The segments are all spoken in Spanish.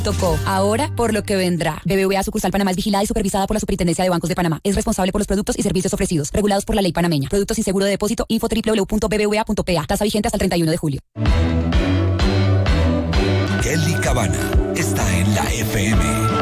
Tocó. Ahora, por lo que vendrá. BBVA Sucursal Panamá es vigilada y supervisada por la Superintendencia de Bancos de Panamá. Es responsable por los productos y servicios ofrecidos, regulados por la ley panameña. Productos sin seguro de depósito, info www.bbva.pa. Tasa vigente hasta el 31 de julio. Kelly Cabana está en la FM.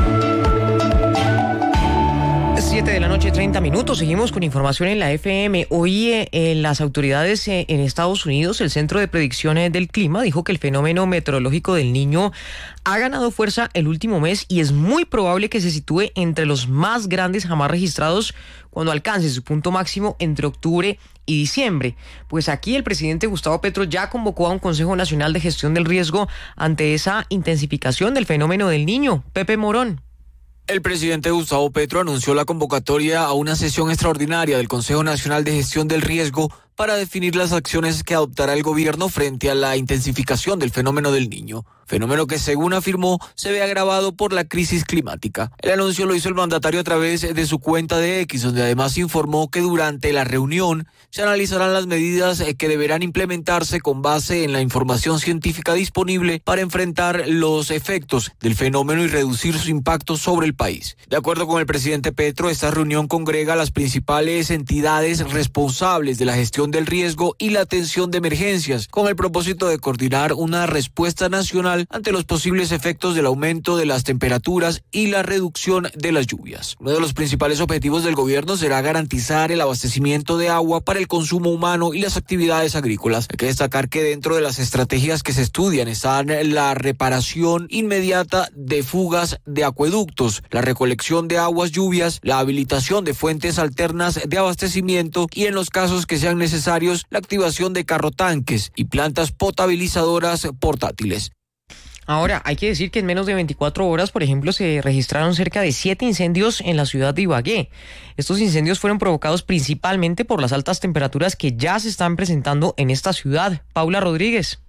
7:30 p.m. Seguimos con información en la FM. Hoy las autoridades en Estados Unidos, el Centro de Predicción del Clima, dijo que el fenómeno meteorológico del Niño ha ganado fuerza el último mes y es muy probable que se sitúe entre los más grandes jamás registrados cuando alcance su punto máximo entre octubre y diciembre. Pues aquí el presidente Gustavo Petro ya convocó a un Consejo Nacional de Gestión del Riesgo ante esa intensificación del fenómeno del Niño. Pepe Morón. El presidente Gustavo Petro anunció la convocatoria a una sesión extraordinaria del Consejo Nacional de Gestión del Riesgo para definir las acciones que adoptará el gobierno frente a la intensificación del fenómeno del Niño. Fenómeno que, según afirmó, se ve agravado por la crisis climática. El anuncio lo hizo el mandatario a través de su cuenta de X, donde además informó que durante la reunión se analizarán las medidas que deberán implementarse con base en la información científica disponible para enfrentar los efectos del fenómeno y reducir su impacto sobre el país. De acuerdo con el presidente Petro, esta reunión congrega a las principales entidades responsables de la gestión del riesgo y la atención de emergencias, con el propósito de coordinar una respuesta nacional ante los posibles efectos del aumento de las temperaturas y la reducción de las lluvias. Uno de los principales objetivos del gobierno será garantizar el abastecimiento de agua para el consumo humano y las actividades agrícolas. Hay que destacar que dentro de las estrategias que se estudian están la reparación inmediata de fugas de acueductos, la recolección de aguas lluvias, la habilitación de fuentes alternas de abastecimiento y, en los casos que sean necesarios, la activación de carrotanques y plantas potabilizadoras portátiles. Ahora, hay que decir que en menos de 24 horas, por ejemplo, se registraron cerca de 7 incendios en la ciudad de Ibagué. Estos incendios fueron provocados principalmente por las altas temperaturas que ya se están presentando en esta ciudad. Paula Rodríguez.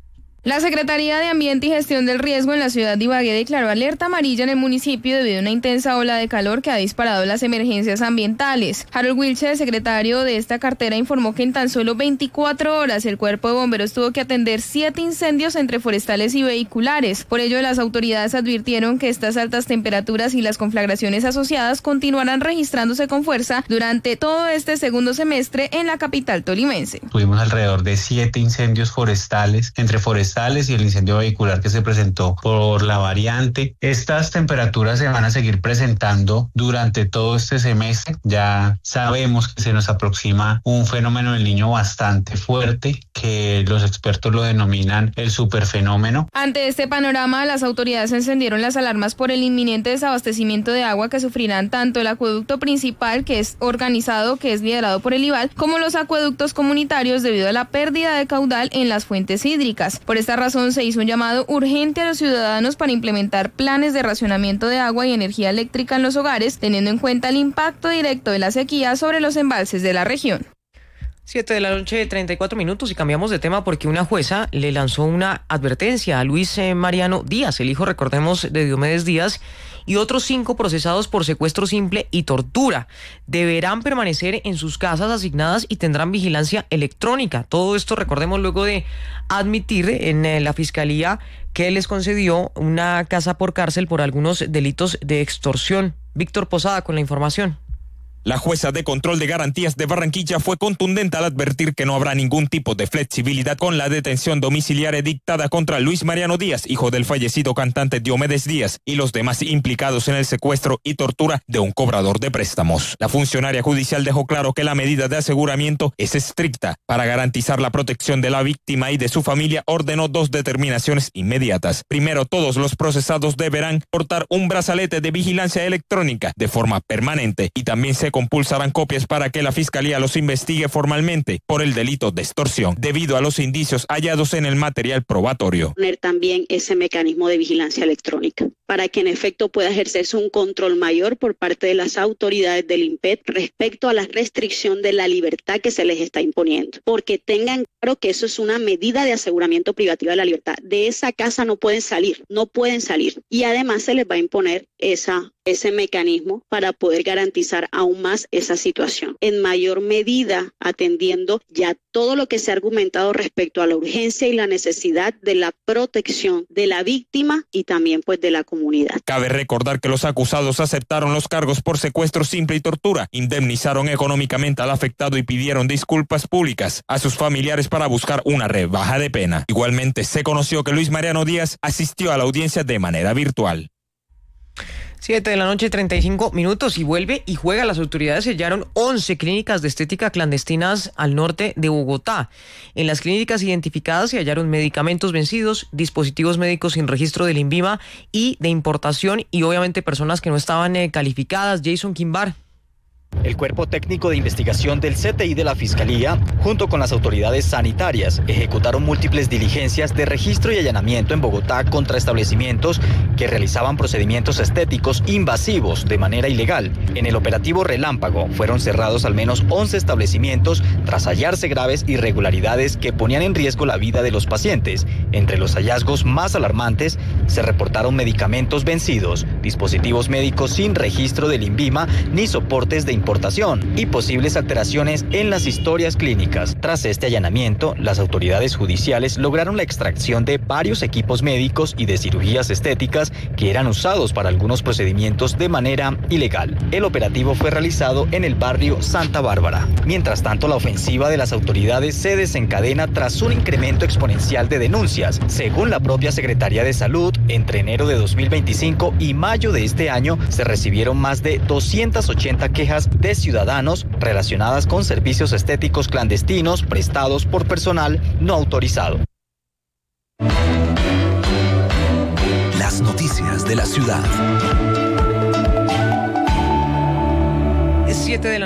La Secretaría de Ambiente y Gestión del Riesgo en la ciudad de Ibagué declaró alerta amarilla en el municipio debido a una intensa ola de calor que ha disparado las emergencias ambientales. Harold Wilche, secretario de esta cartera, informó que en tan solo 24 horas el cuerpo de bomberos tuvo que atender 7 incendios entre forestales y vehiculares. Por ello, las autoridades advirtieron que estas altas temperaturas y las conflagraciones asociadas continuarán registrándose con fuerza durante todo este segundo semestre en la capital tolimense. Tuvimos alrededor de 7 incendios forestales, entre forestales y el incendio vehicular que se presentó por la variante. Estas temperaturas se van a seguir presentando durante todo este semestre. Ya sabemos que se nos aproxima un fenómeno del Niño bastante fuerte, que los expertos lo denominan el superfenómeno. Ante este panorama, las autoridades encendieron las alarmas por el inminente desabastecimiento de agua que sufrirán tanto el acueducto principal, que es organizado, que es liderado por el IVAL, como los acueductos comunitarios debido a la pérdida de caudal en las fuentes hídricas. Por esta razón se hizo un llamado urgente a los ciudadanos para implementar planes de racionamiento de agua y energía eléctrica en los hogares, teniendo en cuenta el impacto directo de la sequía sobre los embalses de la región. 7:34 p.m. y cambiamos de tema porque una jueza le lanzó una advertencia a Luis Mariano Díaz, el hijo, recordemos, de Diomedes Díaz, y otros 5 procesados por secuestro simple y tortura. Deberán permanecer en sus casas asignadas y tendrán vigilancia electrónica. Todo esto, recordemos, luego de admitir en la fiscalía que les concedió una casa por cárcel por algunos delitos de extorsión. Víctor Posada con la información. La jueza de control de garantías de Barranquilla fue contundente al advertir que no habrá ningún tipo de flexibilidad con la detención domiciliaria dictada contra Luis Mariano Díaz, hijo del fallecido cantante Diomedes Díaz, y los demás implicados en el secuestro y tortura de un cobrador de préstamos. La funcionaria judicial dejó claro que la medida de aseguramiento es estricta. Para garantizar la protección de la víctima y de su familia, ordenó 2 determinaciones inmediatas. Primero, todos los procesados deberán portar un brazalete de vigilancia electrónica de forma permanente y también se compulsarán copias para que la fiscalía los investigue formalmente por el delito de extorsión, debido a los indicios hallados en el material probatorio. Poner también ese mecanismo de vigilancia electrónica. para que en efecto pueda ejercerse un control mayor por parte de las autoridades del INPET respecto a la restricción de la libertad que se les está imponiendo. Porque tengan claro que eso es una medida de aseguramiento privativa de la libertad. De esa casa no pueden salir. Y además se les va a imponer ese mecanismo para poder garantizar aún más esa situación. En mayor medida, atendiendo ya todo lo que se ha argumentado respecto a la urgencia y la necesidad de la protección de la víctima y también pues de la comunidad. Cabe recordar que los acusados aceptaron los cargos por secuestro simple y tortura, indemnizaron económicamente al afectado y pidieron disculpas públicas a sus familiares para buscar una rebaja de pena. Igualmente se conoció que Luis Mariano Díaz asistió a la audiencia de manera virtual. 7:35 p.m. y vuelve y juega. Las autoridades sellaron 11 clínicas de estética clandestinas al norte de Bogotá. En las clínicas identificadas se hallaron medicamentos vencidos, dispositivos médicos sin registro del INVIMA y de importación y obviamente personas que no estaban calificadas. Jason Quimbar. El Cuerpo Técnico de Investigación del CTI de la Fiscalía, junto con las autoridades sanitarias, ejecutaron múltiples diligencias de registro y allanamiento en Bogotá contra establecimientos que realizaban procedimientos estéticos invasivos de manera ilegal. En el operativo Relámpago fueron cerrados al menos 11 establecimientos tras hallarse graves irregularidades que ponían en riesgo la vida de los pacientes. Entre los hallazgos más alarmantes se reportaron medicamentos vencidos, dispositivos médicos sin registro del INVIMA ni soportes de importación y posibles alteraciones en las historias clínicas. Tras este allanamiento, las autoridades judiciales lograron la extracción de varios equipos médicos y de cirugías estéticas que eran usados para algunos procedimientos de manera ilegal. El operativo fue realizado en el barrio Santa Bárbara. Mientras tanto, la ofensiva de las autoridades se desencadena tras un incremento exponencial de denuncias. Según la propia Secretaría de Salud, entre enero de 2025 y mayo de este año se recibieron más de 280 quejas de ciudadanos relacionadas con servicios estéticos clandestinos prestados por personal no autorizado. Las noticias de la ciudad. Es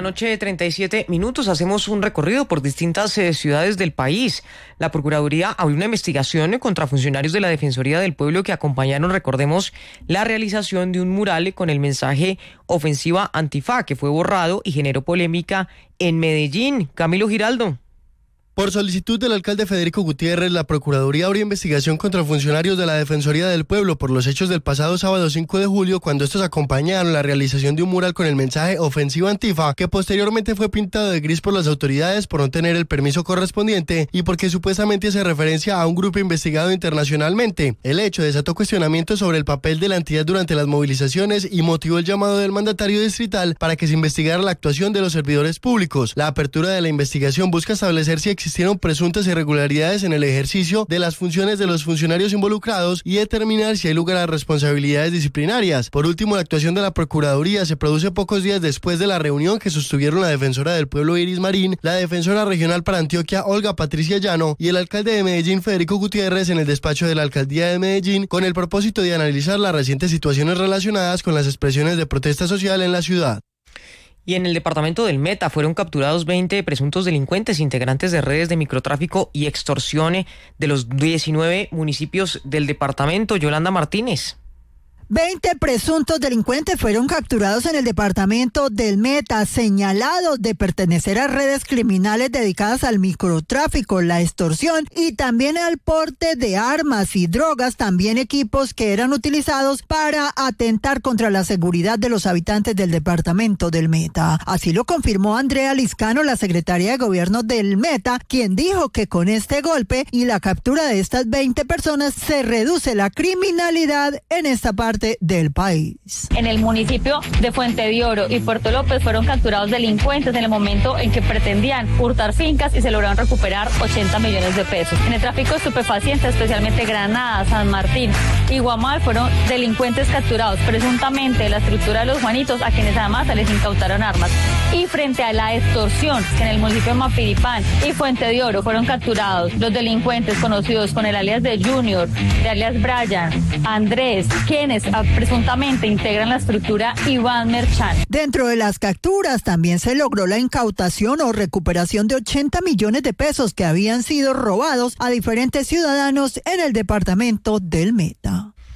7:37 p.m. Hacemos un recorrido por distintas ciudades del país. La Procuraduría abrió una investigación contra funcionarios de la Defensoría del Pueblo que acompañaron, recordemos, la realización de un mural con el mensaje ofensiva Antifa, que fue borrado y generó polémica en Medellín. Camilo Giraldo. Por solicitud del alcalde Federico Gutiérrez, la Procuraduría abrió investigación contra funcionarios de la Defensoría del Pueblo por los hechos del pasado sábado 5 de julio, cuando estos acompañaron la realización de un mural con el mensaje ofensiva Antifa, que posteriormente fue pintado de gris por las autoridades por no tener el permiso correspondiente y porque supuestamente hace referencia a un grupo investigado internacionalmente. El hecho desató cuestionamientos sobre el papel de la entidad durante las movilizaciones y motivó el llamado del mandatario distrital para que se investigara la actuación de los servidores públicos. La apertura de la investigación busca establecer si existieron presuntas irregularidades en el ejercicio de las funciones de los funcionarios involucrados y determinar si hay lugar a responsabilidades disciplinarias. Por último, la actuación de la Procuraduría se produce pocos días después de la reunión que sostuvieron la defensora del pueblo Iris Marín, la defensora regional para Antioquia Olga Patricia Llano y el alcalde de Medellín Federico Gutiérrez en el despacho de la alcaldía de Medellín con el propósito de analizar las recientes situaciones relacionadas con las expresiones de protesta social en la ciudad. Y en el departamento del Meta fueron capturados 20 presuntos delincuentes integrantes de redes de microtráfico y extorsión de los 19 municipios del departamento. Yolanda Martínez. 20 presuntos delincuentes fueron capturados en el departamento del Meta, señalados de pertenecer a redes criminales dedicadas al microtráfico, la extorsión y también al porte de armas y drogas, también equipos que eran utilizados para atentar contra la seguridad de los habitantes del departamento del Meta. Así lo confirmó Andrea Liscano, la secretaria de gobierno del Meta, quien dijo que con este golpe y la captura de estas 20 personas se reduce la criminalidad en esta parte del país. En el municipio de Fuente de Oro y Puerto López fueron capturados delincuentes en el momento en que pretendían hurtar fincas y se lograron recuperar 80 millones de pesos. En el tráfico de estupefacientes, especialmente Granada, San Martín y Guamal, fueron delincuentes capturados presuntamente de la estructura de los Juanitos, a quienes además se les incautaron armas. Y frente a la extorsión, que en el municipio de Mapiripán y Fuente de Oro fueron capturados los delincuentes conocidos con el alias de Junior, de alias Brian, Andrés, quienes presuntamente integran la estructura Iván Merchán. Dentro de las capturas también se logró la incautación o recuperación de 80 millones de pesos que habían sido robados a diferentes ciudadanos en el departamento del Meta.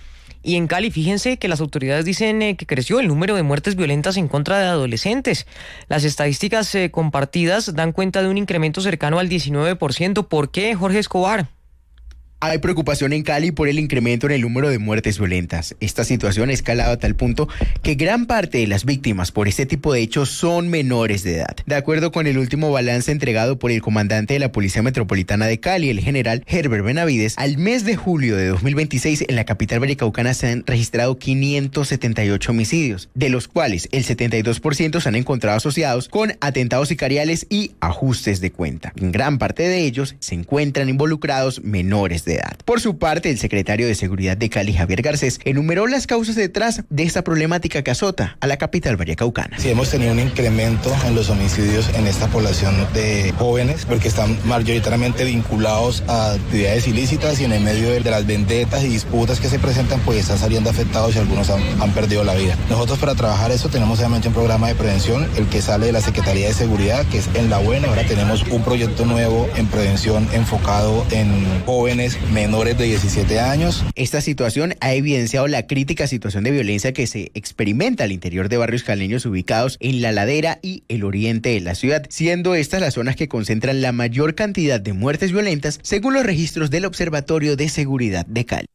Y en Cali, fíjense que las autoridades dicen que creció el número de muertes violentas en contra de adolescentes. Las estadísticas compartidas dan cuenta de un incremento cercano al 19%. ¿Por qué, Jorge Escobar? Hay preocupación en Cali por el incremento en el número de muertes violentas. Esta situación ha escalado a tal punto que gran parte de las víctimas por este tipo de hechos son menores de edad. De acuerdo con el último balance entregado por el comandante de la Policía Metropolitana de Cali, el general Herbert Benavides, al mes de julio de 2026 en la capital vallecaucana se han registrado 578 homicidios, de los cuales el 72% se han encontrado asociados con atentados sicariales y ajustes de cuenta. En gran parte de ellos se encuentran involucrados menores de edad. Por su parte, el secretario de Seguridad de Cali, Javier Garcés, enumeró las causas detrás de esta problemática que azota a la capital vallecaucana. Sí, hemos tenido un incremento en los homicidios en esta población de jóvenes, porque están mayoritariamente vinculados a actividades ilícitas y en el medio de las vendetas y disputas que se presentan, pues están saliendo afectados y algunos han perdido la vida. Nosotros, para trabajar eso, tenemos obviamente un programa de prevención, el que sale de la Secretaría de Seguridad, que es En la Buena. Ahora tenemos un proyecto nuevo en prevención enfocado en jóvenes menores de 17 años. Esta situación ha evidenciado la crítica situación de violencia que se experimenta al interior de barrios caleños ubicados en la ladera y el oriente de la ciudad, siendo estas las zonas que concentran la mayor cantidad de muertes violentas, según los registros del Observatorio de Seguridad de Cali.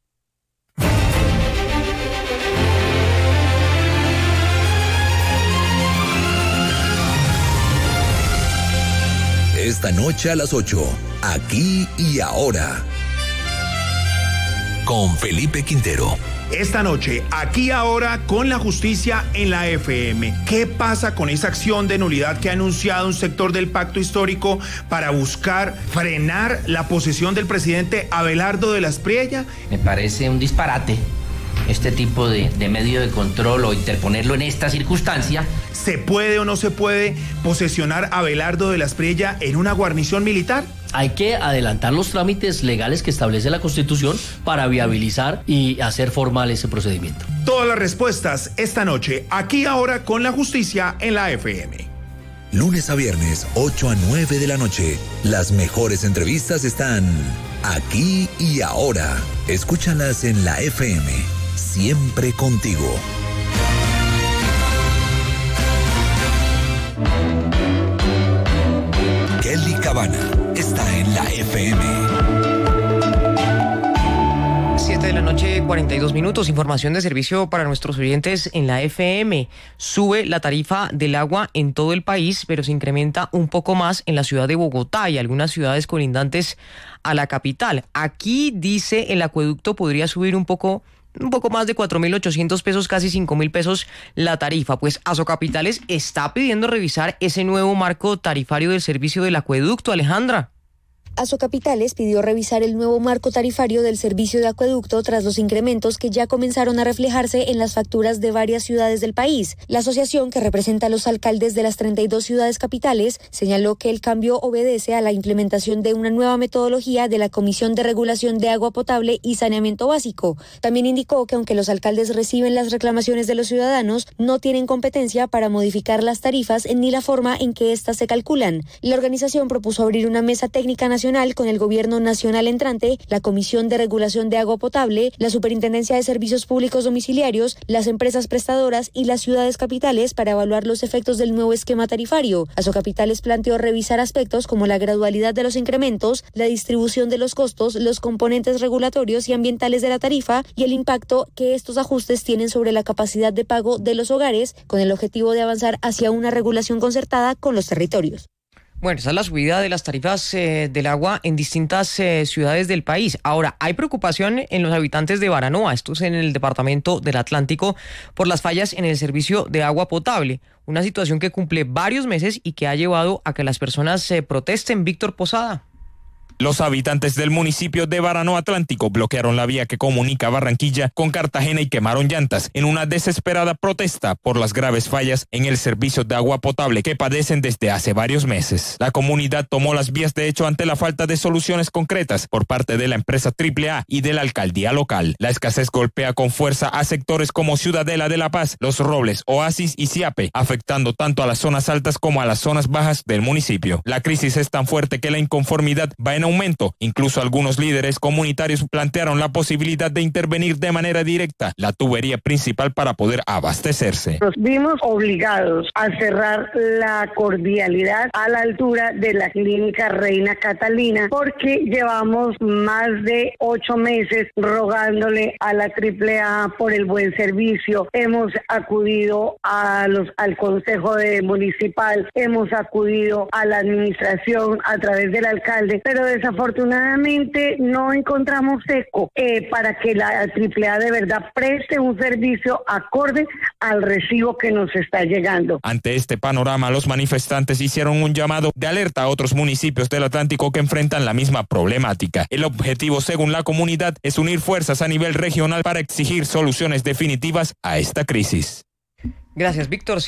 Esta noche a las 8, Aquí y Ahora, con Felipe Quintero. Esta noche, Aquí Ahora, con la justicia en la FM. ¿Qué pasa con esa acción de nulidad que ha anunciado un sector del pacto histórico para buscar frenar la posesión del presidente Abelardo de la Espriella? Me parece un disparate este tipo de medio de control o interponerlo en esta circunstancia. ¿Se puede o no se puede posesionar a Abelardo de la Espriella en una guarnición militar? Hay que adelantar los trámites legales que establece la Constitución para viabilizar y hacer formal ese procedimiento. Todas las respuestas esta noche, Aquí Ahora, con la justicia en la FM. Lunes a viernes, 8 a 9 de la noche. Las mejores entrevistas están Aquí y Ahora. Escúchalas en la FM. Siempre contigo. Kelly Cabana está en la FM. 7 de la noche, 42 minutos. Información de servicio para nuestros oyentes en la FM. Sube la tarifa del agua en todo el país, pero se incrementa un poco más en la ciudad de Bogotá y algunas ciudades colindantes a la capital. Aquí, dice, el acueducto podría subir un poco más de 4.800 pesos, casi 5.000 pesos la tarifa. Pues Asocapitales está pidiendo revisar ese nuevo marco tarifario del servicio del acueducto. Alejandra. Asocapitales pidió revisar el nuevo marco tarifario del servicio de acueducto tras los incrementos que ya comenzaron a reflejarse en las facturas de varias ciudades del país. La asociación, que representa a los alcaldes de las 32 ciudades capitales, señaló que el cambio obedece a la implementación de una nueva metodología de la Comisión de Regulación de Agua Potable y Saneamiento Básico. También indicó que aunque los alcaldes reciben las reclamaciones de los ciudadanos, no tienen competencia para modificar las tarifas ni la forma en que éstas se calculan. La organización propuso abrir una mesa técnica nacional con el gobierno nacional entrante, la Comisión de Regulación de Agua Potable, la Superintendencia de Servicios Públicos Domiciliarios, las empresas prestadoras y las ciudades capitales para evaluar los efectos del nuevo esquema tarifario. Asocapitales planteó revisar aspectos como la gradualidad de los incrementos, la distribución de los costos, los componentes regulatorios y ambientales de la tarifa y el impacto que estos ajustes tienen sobre la capacidad de pago de los hogares, con el objetivo de avanzar hacia una regulación concertada con los territorios. Bueno, esa es la subida de las tarifas del agua en distintas ciudades del país. Ahora, hay preocupación en los habitantes de Baranoa, esto es en el departamento del Atlántico, por las fallas en el servicio de agua potable. Una situación que cumple varios meses y que ha llevado a que las personas protesten. Víctor Posada. Los habitantes del municipio de Baranoa Atlántico bloquearon la vía que comunica Barranquilla con Cartagena y quemaron llantas en una desesperada protesta por las graves fallas en el servicio de agua potable que padecen desde hace varios meses. La comunidad tomó las vías de hecho ante la falta de soluciones concretas por parte de la empresa AAA y de la alcaldía local. La escasez golpea con fuerza a sectores como Ciudadela de La Paz, Los Robles, Oasis y Siape, afectando tanto a las zonas altas como a las zonas bajas del municipio. La crisis es tan fuerte que la inconformidad va en aumento. Incluso algunos líderes comunitarios plantearon la posibilidad de intervenir de manera directa la tubería principal para poder abastecerse. Nos vimos obligados a cerrar la cordialidad a la altura de la clínica Reina Catalina porque llevamos más de 8 meses rogándole a la AAA por el buen servicio. Hemos acudido al Consejo Municipal, hemos acudido a la administración a través del alcalde, pero desafortunadamente no encontramos eco para que la AAA de verdad preste un servicio acorde al recibo que nos está llegando. Ante este panorama, los manifestantes hicieron un llamado de alerta a otros municipios del Atlántico que enfrentan la misma problemática. El objetivo, según la comunidad, es unir fuerzas a nivel regional para exigir soluciones definitivas a esta crisis. Gracias, Víctor.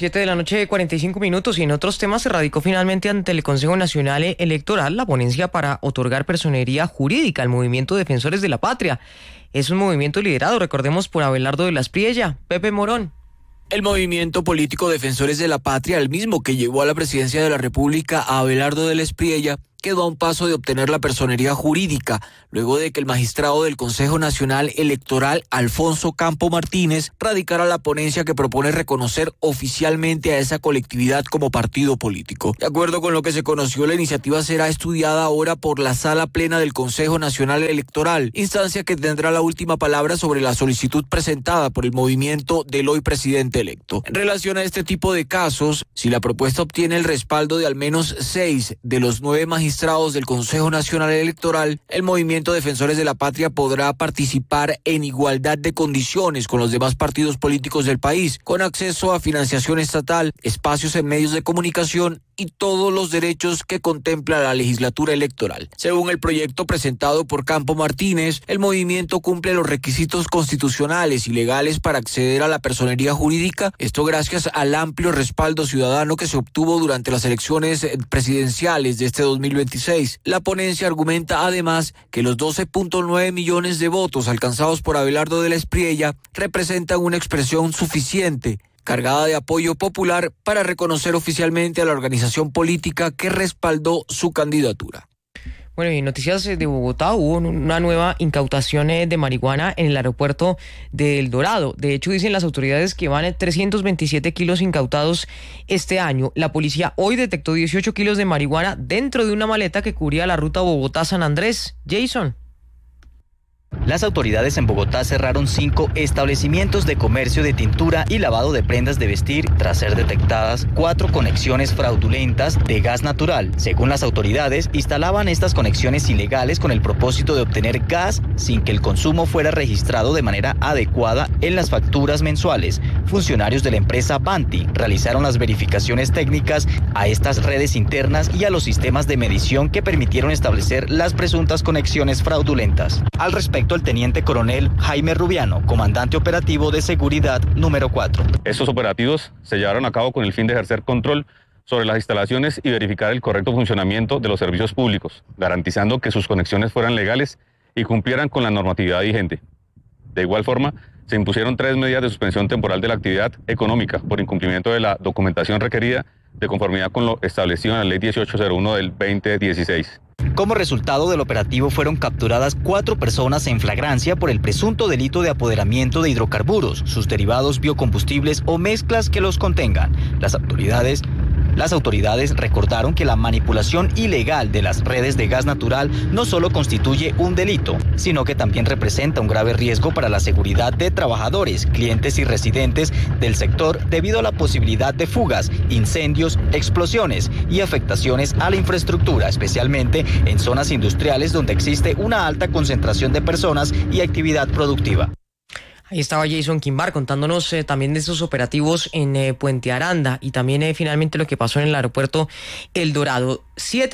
7:45 p.m. y en otros temas se radicó finalmente ante el Consejo Nacional Electoral la ponencia para otorgar personería jurídica al Movimiento Defensores de la Patria. Es un movimiento liderado, recordemos, por Abelardo de la Espriella. Pepe Morón. El movimiento político Defensores de la Patria, el mismo que llevó a la presidencia de la República a Abelardo de la Espriella, quedó a un paso de obtener la personería jurídica, luego de que el magistrado del Consejo Nacional Electoral, Alfonso Campo Martínez, radicara la ponencia que propone reconocer oficialmente a esa colectividad como partido político. De acuerdo con lo que se conoció, la iniciativa será estudiada ahora por la Sala Plena del Consejo Nacional Electoral, instancia que tendrá la última palabra sobre la solicitud presentada por el movimiento del hoy presidente electo. En relación a este tipo de casos, si la propuesta obtiene el respaldo de al menos 6 de los 9 magistrados del Consejo Nacional Electoral, el movimiento Defensores de la Patria podrá participar en igualdad de condiciones con los demás partidos políticos del país, con acceso a financiación estatal, espacios en medios de comunicación y todos los derechos que contempla la legislatura electoral. Según el proyecto presentado por Campo Martínez, el movimiento cumple los requisitos constitucionales y legales para acceder a la personería jurídica, esto gracias al amplio respaldo ciudadano que se obtuvo durante las elecciones presidenciales de este 2026. La ponencia argumenta además que los 12.9 millones de votos alcanzados por Abelardo de la Espriella representan una expresión suficiente, cargada de apoyo popular, para reconocer oficialmente a la organización política que respaldó su candidatura. Bueno, y en noticias de Bogotá hubo una nueva incautación de marihuana en el aeropuerto de El Dorado. De hecho, dicen las autoridades que van 327 kilos incautados este año. La policía hoy detectó 18 kilos de marihuana dentro de una maleta que cubría la ruta Bogotá-San Andrés. Jason. Las autoridades en Bogotá cerraron 5 establecimientos de comercio de tintura y lavado de prendas de vestir tras ser detectadas 4 conexiones fraudulentas de gas natural. Según las autoridades, instalaban estas conexiones ilegales con el propósito de obtener gas sin que el consumo fuera registrado de manera adecuada en las facturas mensuales. Funcionarios de la empresa Banti realizaron las verificaciones técnicas a estas redes internas y a los sistemas de medición que permitieron establecer las presuntas conexiones fraudulentas. Al respecto, el teniente coronel Jaime Rubiano, comandante operativo de seguridad número 4. Estos operativos se llevaron a cabo con el fin de ejercer control sobre las instalaciones y verificar el correcto funcionamiento de los servicios públicos, garantizando que sus conexiones fueran legales y cumplieran con la normatividad vigente. De igual forma, se impusieron 3 medidas de suspensión temporal de la actividad económica por incumplimiento de la documentación requerida de conformidad con lo establecido en la Ley 1801 del 2016. Como resultado del operativo fueron capturadas 4 personas en flagrancia por el presunto delito de apoderamiento de hidrocarburos, sus derivados, biocombustibles o mezclas que los contengan. Las autoridades recordaron que la manipulación ilegal de las redes de gas natural no solo constituye un delito, sino que también representa un grave riesgo para la seguridad de trabajadores, clientes y residentes del sector debido a la posibilidad de fugas, incendios, explosiones y afectaciones a la infraestructura, especialmente en zonas industriales donde existe una alta concentración de personas y actividad productiva. Ahí estaba Jason Quimbar contándonos también de estos operativos en Puente Aranda y también finalmente lo que pasó en el aeropuerto El Dorado.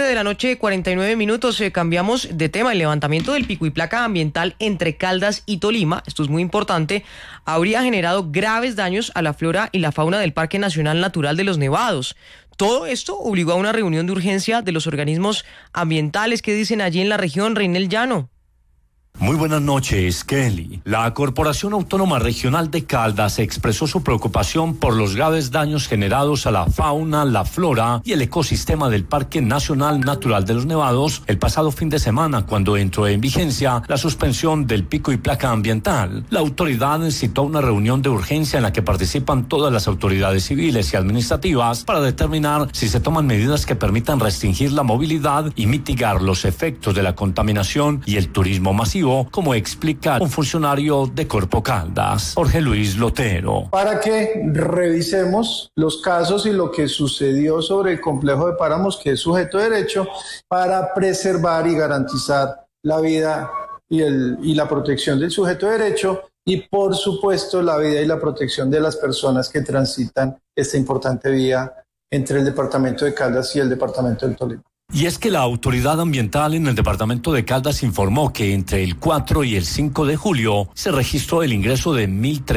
7:49 p.m. Cambiamos de tema. El levantamiento del pico y placa ambiental entre Caldas y Tolima, esto es muy importante, habría generado graves daños a la flora y la fauna del Parque Nacional Natural de los Nevados. Todo esto obligó a una reunión de urgencia de los organismos ambientales que dicen allí en la región. Reinel Llano. Muy buenas noches, Kelly. La Corporación Autónoma Regional de Caldas expresó su preocupación por los graves daños generados a la fauna, la flora y el ecosistema del Parque Nacional Natural de los Nevados el pasado fin de semana, cuando entró en vigencia la suspensión del pico y placa ambiental. La autoridad citó una reunión de urgencia en la que participan todas las autoridades civiles y administrativas para determinar si se toman medidas que permitan restringir la movilidad y mitigar los efectos de la contaminación y el turismo masivo, como explica un funcionario de Corpo Caldas, Jorge Luis Lotero. Para que revisemos los casos y lo que sucedió sobre el complejo de páramos, que es sujeto de derecho, para preservar y garantizar la vida y la protección del sujeto de derecho y, por supuesto, la vida y la protección de las personas que transitan esta importante vía entre el departamento de Caldas y el departamento del Tolima. Y es que la autoridad ambiental en el departamento de Caldas informó que entre el 4 y el 5 de julio se registró el ingreso de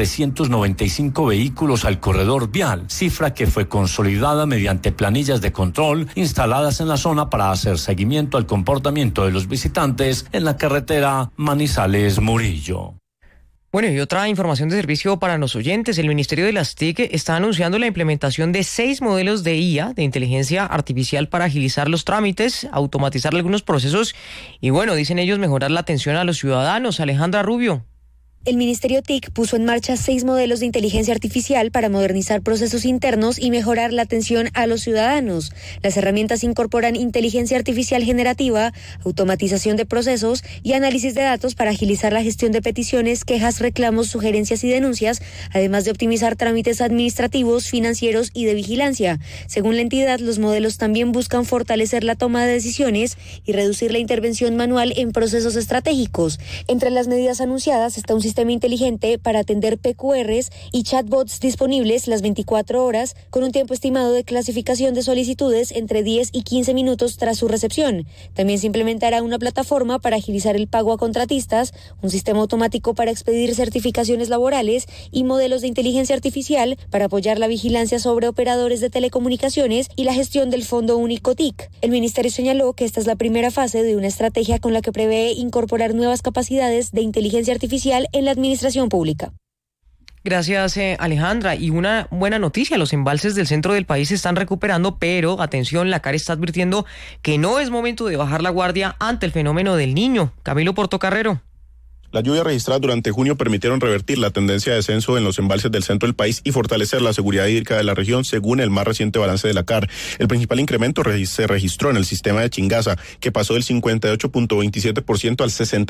1.395 vehículos al corredor vial, cifra que fue consolidada mediante planillas de control instaladas en la zona para hacer seguimiento al comportamiento de los visitantes en la carretera Manizales-Murillo. Bueno, y otra información de servicio para los oyentes. El Ministerio de las TIC está anunciando la implementación de 6 modelos de IA, de inteligencia artificial, para agilizar los trámites, automatizar algunos procesos y, bueno, dicen ellos, mejorar la atención a los ciudadanos. Alejandra Rubio. El Ministerio TIC puso en marcha 6 modelos de inteligencia artificial para modernizar procesos internos y mejorar la atención a los ciudadanos. Las herramientas incorporan inteligencia artificial generativa, automatización de procesos y análisis de datos para agilizar la gestión de peticiones, quejas, reclamos, sugerencias y denuncias, además de optimizar trámites administrativos, financieros y de vigilancia. Según la entidad, los modelos también buscan fortalecer la toma de decisiones y reducir la intervención manual en procesos estratégicos. Entre las medidas anunciadas está un sistema inteligente para atender PQRs y chatbots disponibles las 24 horas, con un tiempo estimado de clasificación de solicitudes entre 10 y 15 minutos tras su recepción. También se implementará una plataforma para agilizar el pago a contratistas, un sistema automático para expedir certificaciones laborales y modelos de inteligencia artificial para apoyar la vigilancia sobre operadores de telecomunicaciones y la gestión del Fondo Único TIC. El ministerio señaló que esta es la primera fase de una estrategia con la que prevé incorporar nuevas capacidades de inteligencia artificial en la administración pública. Gracias, Alejandra. Y una buena noticia, los embalses del centro del país se están recuperando, pero atención, la CAR está advirtiendo que no es momento de bajar la guardia ante el fenómeno del Niño. Camilo Portocarrero. Las lluvias registradas durante junio permitieron revertir la tendencia de descenso en los embalses del centro del país y fortalecer la seguridad hídrica de la región, según el más reciente balance de la CAR. El principal incremento se registró en el sistema de Chingaza, que pasó del 58.27% al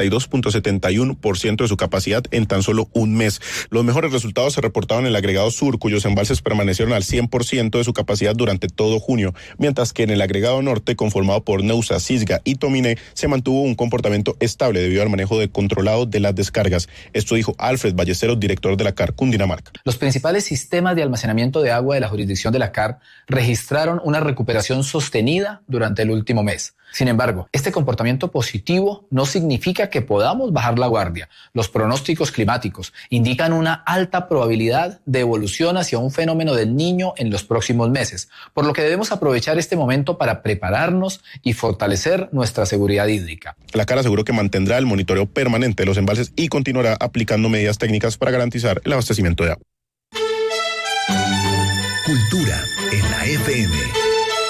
62.71% de su capacidad en tan solo un mes. Los mejores resultados se reportaron en el agregado sur, cuyos embalses permanecieron al 100% de su capacidad durante todo junio, mientras que en el agregado norte, conformado por Neusa, Cisga y Tominé, se mantuvo un comportamiento estable debido al manejo controlado de las descargas. Esto dijo Alfred Ballesteros, director de la CAR Cundinamarca. Los principales sistemas de almacenamiento de agua de la jurisdicción de la CAR registraron una recuperación sostenida durante el último mes. Sin embargo, este comportamiento positivo no significa que podamos bajar la guardia. Los pronósticos climáticos indican una alta probabilidad de evolución hacia un fenómeno del Niño en los próximos meses, por lo que debemos aprovechar este momento para prepararnos y fortalecer nuestra seguridad hídrica. La CAR aseguró que mantendrá el monitoreo permanente de los embalses y continuará aplicando medidas técnicas para garantizar el abastecimiento de agua. Cultura en la FM.